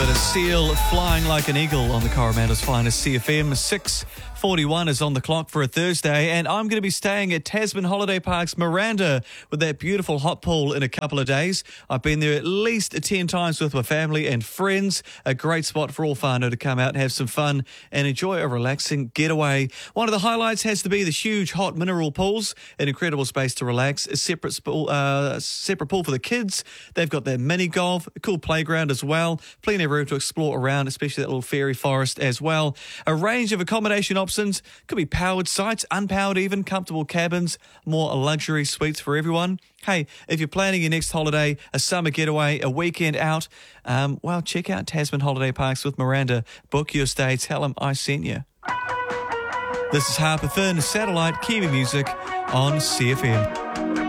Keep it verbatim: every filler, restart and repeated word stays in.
bit of Seal flying like an eagle on the Coromandel's finest C F M. six forty-one is on the clock for a Thursday, and I'm going to be staying at Tasman Holiday Park's Miranda with that beautiful hot pool in a couple of days. I've been there at least ten times with my family and friends. A great spot for all whānau to come out and have some fun and enjoy a relaxing getaway. One of the highlights has to be the huge hot mineral pools, an incredible space to relax, a separate pool, uh, separate pool for the kids. They've got their mini golf, a cool playground as well, plenty of room to explore around, especially that little fairy forest as well. A range of accommodation options. Could be powered sites, unpowered even, comfortable cabins, more luxury suites for everyone. Hey, if you're planning your next holiday, a summer getaway, a weekend out, um, well, check out Tasman Holiday Parks with Miranda. Book your stay. Tell them I sent you. This is Harper Finn, Satellite Kiwi Music on C F M.